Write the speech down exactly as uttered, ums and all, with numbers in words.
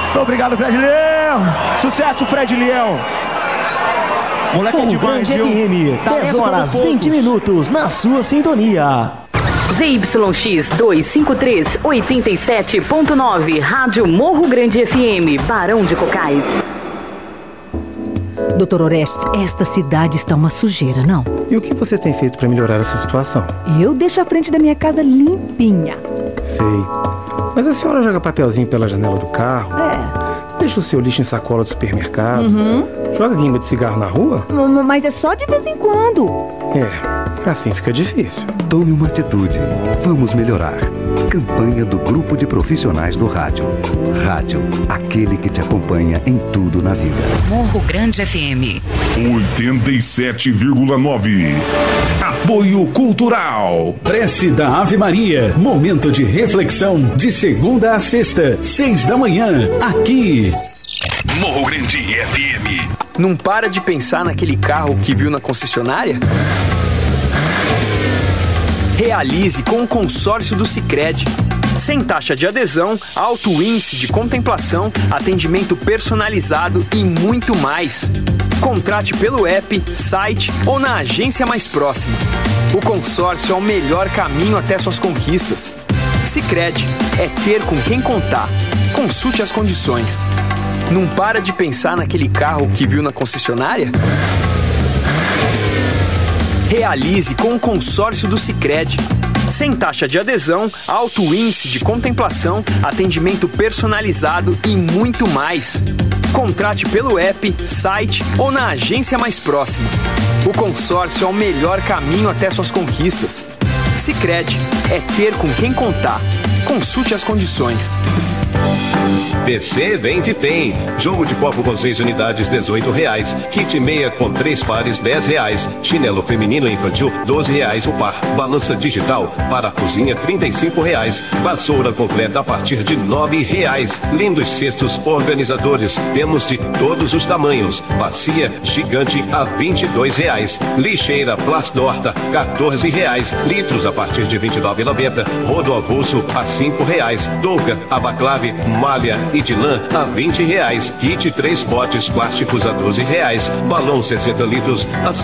Muito obrigado, Fred Leão. Sucesso, Fred Leão. Moleque é demais, viu? F M, dez horas, vinte minutos, na sua sintonia. Z Y X duzentos e cinquenta e três, oitenta e sete ponto nove, Rádio Morro Grande F M, Barão de Cocais. Doutor Orestes, esta cidade está uma sujeira, não? E o que você tem feito para melhorar essa situação? Eu deixo a frente da minha casa limpinha. Sei. Mas a senhora joga papelzinho pela janela do carro? É. Deixa o seu lixo em sacola do supermercado? Uhum. Joga guimba de cigarro na rua? M- Mas é só de vez em quando. É, assim fica difícil. Tome uma atitude. Vamos melhorar. Campanha do Grupo de Profissionais do Rádio. Rádio, aquele que te acompanha em tudo na vida. Morro Grande F M. oitenta e sete vírgula nove. Apoio Cultural. Prece da Ave Maria. Momento de reflexão de segunda a sexta, seis da manhã, aqui. Morro Grande F M. Não para de pensar naquele carro que viu na concessionária? Realize com o consórcio do Sicredi. Sem taxa de adesão, alto índice de contemplação, atendimento personalizado e muito mais. Contrate pelo app, site ou na agência mais próxima. O consórcio é o melhor caminho até suas conquistas. Sicredi é ter com quem contar. Consulte as condições. Não para de pensar naquele carro que viu na concessionária? Realize com o consórcio do Sicredi. Sem taxa de adesão, alto índice de contemplação, atendimento personalizado e muito mais. Contrate pelo app, site ou na agência mais próxima. O consórcio é o melhor caminho até suas conquistas. Sicredi é ter com quem contar. Consulte as condições. P C Vende Tem. Jogo de copo com seis unidades, dezoito reais. Kit meia com três pares, dez reais. Chinelo feminino e infantil, doze reais o par. Balança digital para a cozinha, trinta e cinco reais. Vassoura completa a partir de nove reais. Lindos cestos organizadores. Temos de todos os tamanhos. Bacia gigante a vinte e dois reais. Lixeira Plasdorta, quatorze reais. Litros a partir de vinte e nove reais e noventa centavos. Rodo avulso a cinco reais. Touca, abaclave, malha e de lã a vinte reais. Kit três potes plásticos a doze reais. Balão sessenta litros a